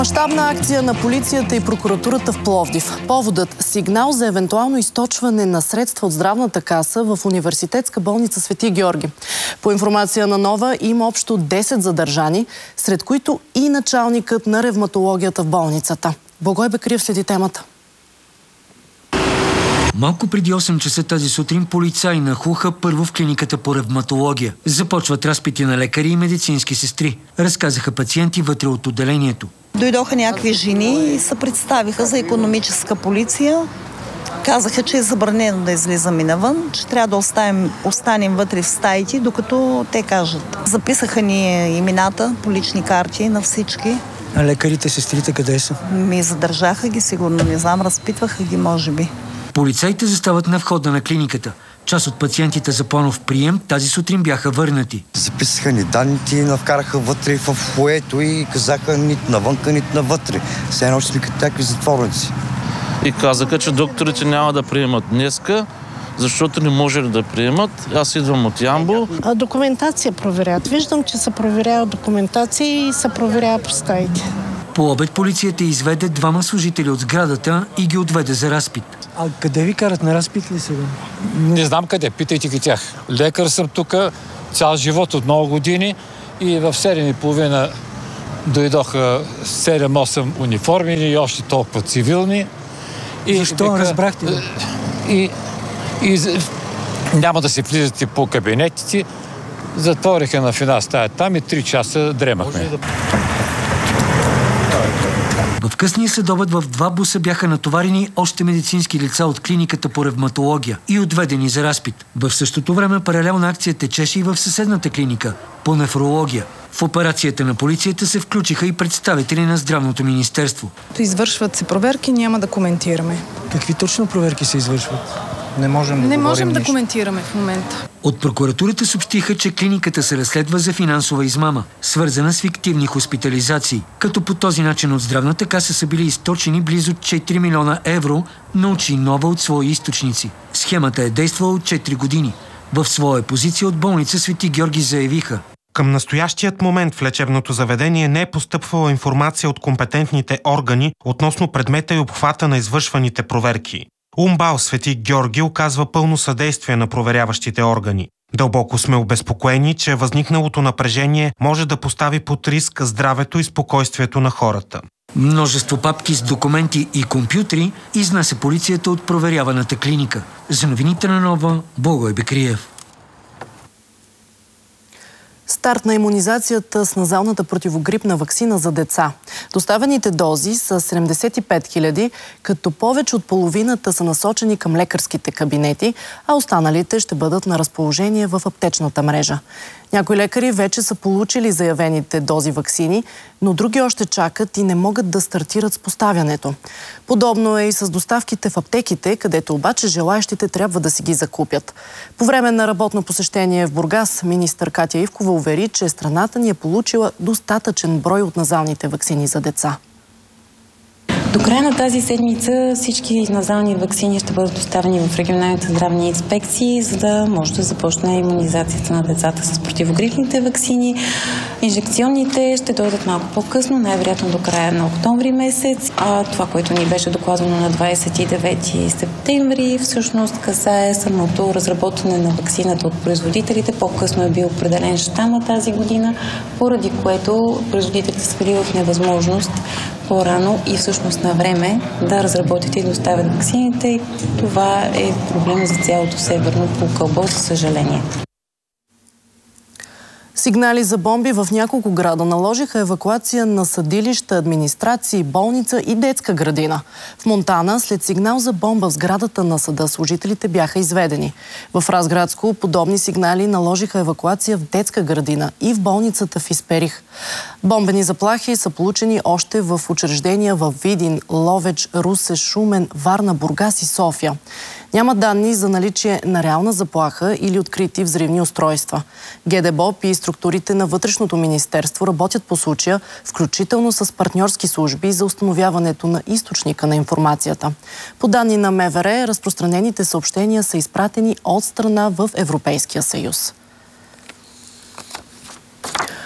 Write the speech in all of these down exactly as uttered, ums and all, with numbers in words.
Мащабна акция на полицията и прокуратурата в Пловдив. Поводът – сигнал за евентуално източване на средства от здравната каса в университетска болница Свети Георги. По информация на Нова има общо десет задържани, сред които и началникът на ревматологията в болницата. Благой Бекриев следи темата. Малко преди осем часа тази сутрин полицаи нахлуха първо в клиниката по ревматология. Започват разпити на лекари и медицински сестри. Разказаха пациенти вътре от отделението. Дойдоха някакви жени и се представиха за икономическа полиция. Казаха, че е забранено да излизаме навън, че трябва да оставим, останем вътре в стаите, докато те кажат. Записаха ни имената по лични карти на всички. А лекарите, сестрите къде са? Ми задържаха ги, сигурно не знам, разпитваха ги, може би. Полицаите застават на входа на клиниката. Част от пациентите за планов прием тази сутрин бяха върнати. Записаха ни данните, навкараха вътре в фоето и казаха нито навънка, нито навътре. Сега нощ сме като някакви затворници. И казаха, че докторите няма да приемат днеска, защото не може да приемат. Аз идвам от Ямбол. А документация проверят. Виждам, че се проверява документация и се проверява по стаите. По обед полицията изведе двама служители от сградата и ги отведе за разпит. А къде ви карат? На разпит ли сега? Не знам къде, питайте ги тях. Лекар съм тук, цял живот от много години и в седем и половина дойдоха седем-осем униформени и още толкова цивилни. И защо века, разбрахте? И, и, и няма да се влизате по кабинетите. Затвориха на една стая там и три часа дремахме. В късния следобед в два буса бяха натоварени още медицински лица от клиниката по ревматология и отведени за разпит. В същото време паралелна акция течеше и в съседната клиника по нефрология. В операцията на полицията се включиха и представители на Здравното министерство. Извършват се проверки, няма да коментираме. Какви точно проверки се извършват? Не можем да Не можем да нищо. коментираме в момента. От прокуратурата съобщиха, че клиниката се разследва за финансова измама, свързана с фиктивни хоспитализации, като по този начин от здравната каса са били източени близо четири милиона евро, научи Нова от свои източници. Схемата е действала от четири години. В своя позиция от болница Свети Георги заявиха: към настоящият момент в лечебното заведение не е постъпвала информация от компетентните органи относно предмета и обхвата на извършваните проверки. УМБАЛ Свети Георги оказва пълно съдействие на проверяващите органи. Дълбоко сме обезпокоени, че възникналото напрежение може да постави под риск здравето и спокойствието на хората. Множество папки с документи и компютри изнася полицията от проверяваната клиника. За новините на Нова, Благой Бекриев. Старт на имунизацията с назалната противогрипна ваксина за деца. Доставените дози са седемдесет и пет хиляди, като повече от половината са насочени към лекарските кабинети, а останалите ще бъдат на разположение в аптечната мрежа. Някои лекари вече са получили заявените дози ваксини, но други още чакат и не могат да стартират с поставянето. Подобно е и с доставките в аптеките, където обаче желаещите трябва да си ги закупят. По време на работно посещение в Бургас, министър Катя Ивкова увери, че страната ни е получила достатъчен брой от назалните ваксини за деца. До края на тази седмица всички назални ваксини ще бъдат доставени в регионалните здравни инспекции, за да може да започне имунизацията на децата с противогрипните ваксини. Инжекционните ще дойдат малко по-късно, най-вероятно до края на октомври месец. А това, което ни беше докладвано на двадесет и девети септември, всъщност касае самото разработване на ваксината от производителите. По-късно е бил определен щама тази година, поради което производителите са били в невъзможност по-рано и всъщност на време да разработят и доставят ваксините. Това е проблем за цялото северно полукълбо, за съжаление. Сигнали за бомби в няколко града наложиха евакуация на съдилища, администрации, болница и детска градина. В Монтана след сигнал за бомба в сградата на съда служителите бяха изведени. В Разградско подобни сигнали наложиха евакуация в детска градина и в болницата в Исперих. Бомбени заплахи са получени още в учреждения в Видин, Ловеч, Русе, Шумен, Варна, Бургас и София. Няма данни за наличие на реална заплаха или открити взривни устройства. ГДБОП и структурите на Вътрешното министерство работят по случая, включително с партньорски служби за установяването на източника на информацията. По данни на МВР, разпространените съобщения са изпратени от страна в Европейския съюз.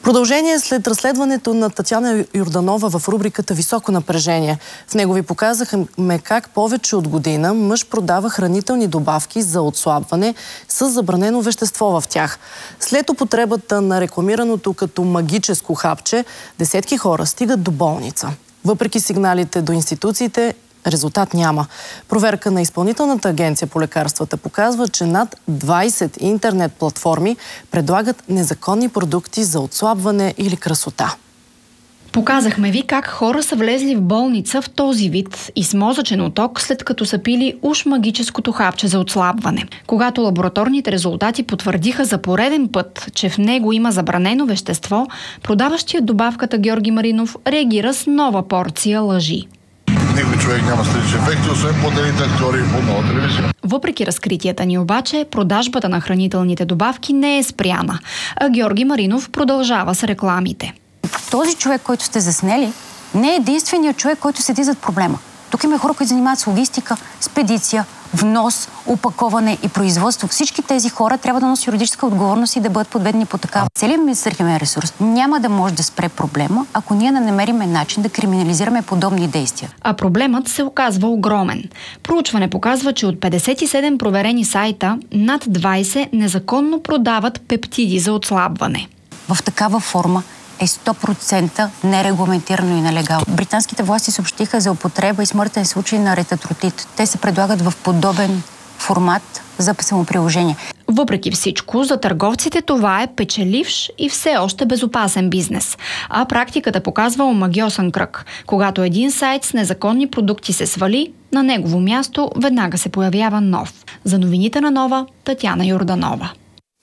Продължение след разследването на Татяна Йорданова в рубриката «Високо напрежение». В него ви показахме как повече от година мъж продава хранителни добавки за отслабване с забранено вещество в тях. След употребата на рекламираното като магическо хапче, десетки хора стигат до болница. Въпреки сигналите до институциите, резултат няма. Проверка на Изпълнителната агенция по лекарствата показва, че над двайсет интернет платформи предлагат незаконни продукти за отслабване или красота. Показахме ви как хора са влезли в болница в този вид и с мозъчен оток, след като са пили уж магическото хапче за отслабване. Когато лабораторните резултати потвърдиха за пореден път, че в него има забранено вещество, продаващият добавката Георги Маринов реагира с нова порция лъжи. Никой човек няма странични ефекти, освен моделите актьори по нова телевизия. Въпреки разкритията ни обаче, продажбата на хранителните добавки не е спряна, а Георги Маринов продължава с рекламите. Този човек, който сте заснели, не е единственият човек, който седи зад проблема. Тук има хора, които занимават с логистика, спедиция, внос, опаковане и производство. Всички тези хора трябва да носят юридическа отговорност и да бъдат подведени по такава. Целият административен ресурс няма да може да спре проблема, ако ние не намериме начин да криминализираме подобни действия. А проблемът се оказва огромен. Проучване показва, че от петдесет и седем проверени сайта, над двайсет незаконно продават пептиди за отслабване. В такава форма е сто процента нерегламентирано и нелегално. Британските власти съобщиха за употреба и смъртен случай на ретатротит. Те се предлагат в подобен формат за самоприложение. Въпреки всичко, за търговците това е печеливш и все още безопасен бизнес. А практиката показва омагьосан кръг. Когато един сайт с незаконни продукти се свали, на негово място веднага се появява нов. За новините на Нова, Татяна Йорданова.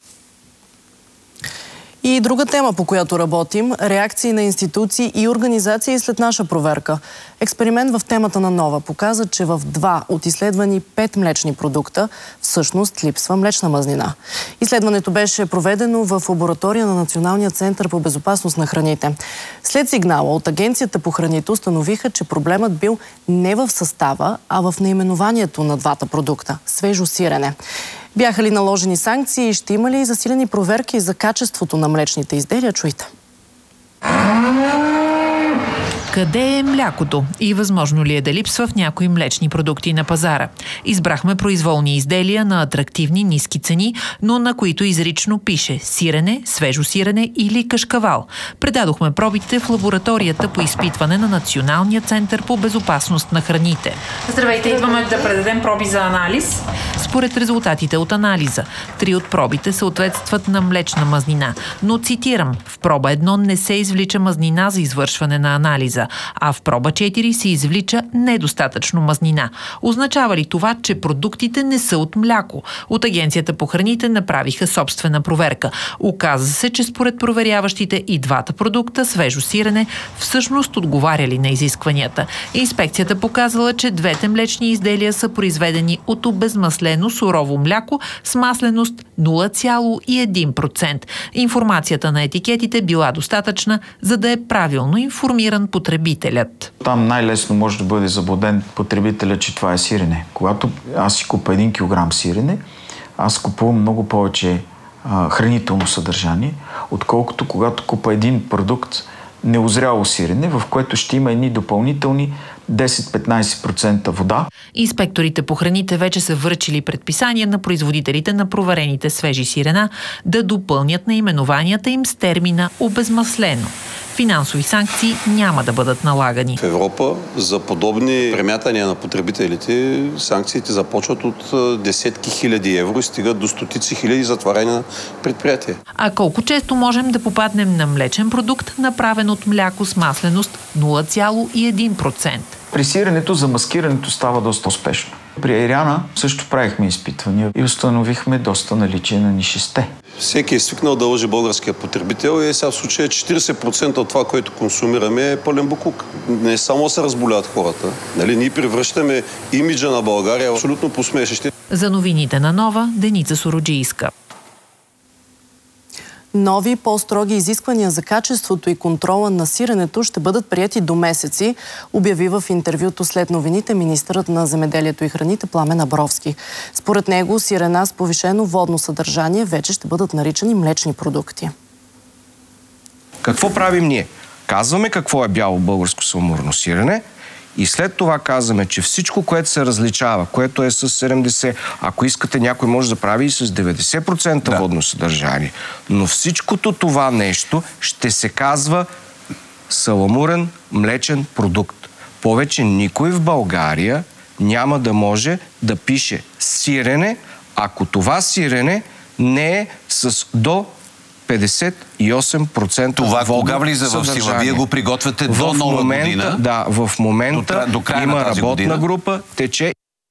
И друга тема, по която работим – реакции на институции и организации след наша проверка. Експеримент в темата на Нова показа, че в два от изследвани пет млечни продукта всъщност липсва млечна мазнина. Изследването беше проведено в лаборатория на Националния център по безопасност на храните. След сигнала от Агенцията по храните установиха, че проблемът бил не в състава, а в наименованието на двата продукта – свежо сирене. Бяха ли наложени санкции и ще има ли засилени проверки за качеството на млечните изделия? Чуйте. Къде е млякото и възможно ли е да липсва в някои млечни продукти на пазара? Избрахме произволни изделия на атрактивни ниски цени, но на които изрично пише сирене, свежо сирене или кашкавал. Предадохме пробите в лабораторията по изпитване на Националния център по безопасност на храните. Здравейте, идваме да предадем проби за анализ. Според резултатите от анализа, три от пробите съответстват на млечна мазнина, но цитирам, в проба едно не се извлича мазнина за извършване на анализа, а в проба четири се извлича недостатъчно мазнина. Означава ли това, че продуктите не са от мляко? От Агенцията по храните направиха собствена проверка. Оказа се, че според проверяващите и двата продукта, свежо сирене, всъщност отговаряли на изискванията. Инспекцията показала, че двете млечни изделия са произведени от обезмаслено сурово мляко с масленост нула цяло и едно процента. Информацията на етикетите била достатъчна, за да е правилно информиран потребителят. Там най-лесно може да бъде заблуден потребителят, че това е сирене. Когато аз си купя един килограм сирене, аз купувам много повече а, хранително съдържание, отколкото когато купя един продукт неозряло сирене, в което ще има едни допълнителни десет-петнайсет процента вода. Инспекторите по храните вече са връчили предписания на производителите на проверените свежи сирена да допълнят наименованията им с термина обезмаслено. Финансови санкции няма да бъдат налагани. В Европа за подобни премятания на потребителите санкциите започват от десетки хиляди евро и стигат до стотици хиляди затваряне на предприятия. А колко често можем да попаднем на млечен продукт, направен от мляко с масленост нула цяло и едно процента? При сиренето замаскирането става доста успешно. При айрана също правихме изпитвания и установихме доста наличие на нишесте. Всеки е свикнал да лъжи българския потребител и сега в случая четирийсет процента от това, което консумираме, е пълен боклук. Не само се разболяват хората. Нали? Ние превръщаме имиджа на България абсолютно посмешещи. За новините на Нова, Деница Сороджийска. Нови, по-строги изисквания за качеството и контрола на сиренето ще бъдат приети до месеци, обяви в интервюто след новините министърът на земеделието и храните Пламен Абровски. Според него сирена с повишено водно съдържание вече ще бъдат наричани млечни продукти. Какво правим ние? Казваме какво е бяло българско самомурно сирене и след това казваме, че всичко, което се различава, което е с седемдесет, ако искате, някой може да прави и с деветдесет процента да. водно съдържание. Но всичкото това нещо ще се казва саламурен млечен продукт. Повече никой в България няма да може да пише сирене, ако това сирене не е с до петдесет и осем процента това кога влиза в сила? Вие го приготвяте до нова момента, година? Да, в момента до, до има работна година. група, тече.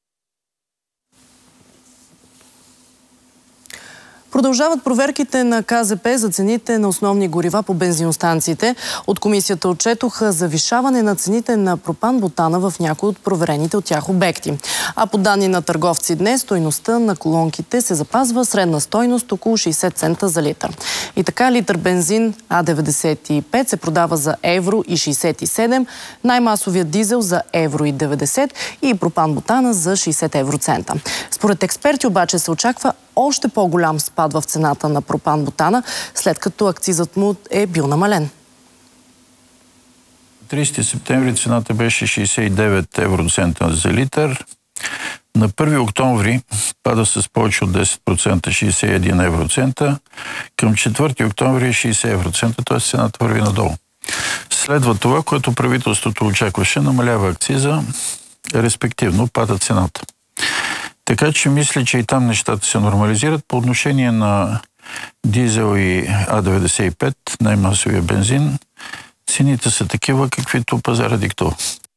Продължават проверките на К З П за цените на основни горива по бензиностанциите. От комисията отчетоха завишаване на цените на пропан-бутана в някои от проверените от тях обекти. А по данни на търговци днес, стойността на колонките се запазва средна стойност около шейсет цента за литър. И така литър бензин А деветдесет и пет се продава за евро и шейсет и седем, най-масовият дизел за евро и деветдесет и пропан-бутана за шейсет евроцента. Според експерти обаче се очаква още по-голям спад в цената на пропан-бутана, след като акцизът му е бил намален. тридесети септември цената беше шейсет и девет евроцента за литър. На първи октомври пада с повече от десет процента, шейсет и един евроцента. Към четвърти октомври шейсет евроцента, т.е. цената върви надолу. Следва това, което правителството очакваше, намалява акциза, респективно пада цената. Така че мисля, че и там нещата се нормализират. По отношение на дизел и А деветдесет и пет, най-масовия бензин, цените са такива, каквито пазара диктува.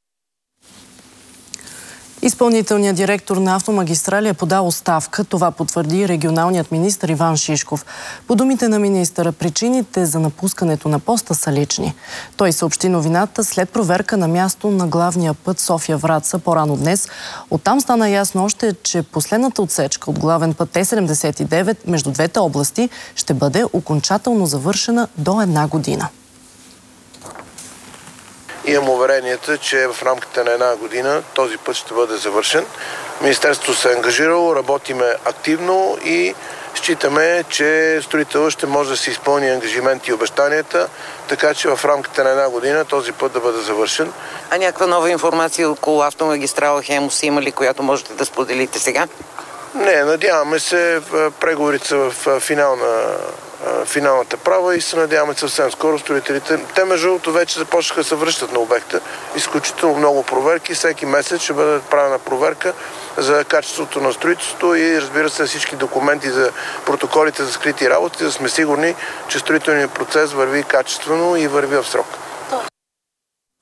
Изпълнителният директор на Автомагистрали е подал оставка. Това потвърди регионалният министър Иван Шишков. По думите на министъра, причините за напускането на поста са лични. Той съобщи новината след проверка на място на главния път София-Враца по-рано днес. Оттам стана ясно още, че последната отсечка от главен път Т седемдесет и девет между двете области ще бъде окончателно завършена до една година. Имам уверението, че в рамките на една година този път ще бъде завършен. Министерството се е ангажирало, работиме активно и считаме, че строителът ще може да се изпълни ангажименти и обещанията, така че в рамките на една година този път да бъде завършен. А някаква нова информация около автомагистрала Хемус има ли, която можете да споделите сега? Не, надяваме се, преговорите са в финална финалната права и се надяваме съвсем скоро строителите. Те, между другото, вече започнаха да се връщат на обекта. Изключително много проверки. Всеки месец ще бъде правена проверка за качеството на строителството и, разбира се, всички документи за протоколите за скрити работи, да сме сигурни, че строителният процес върви качествено и върви в срок.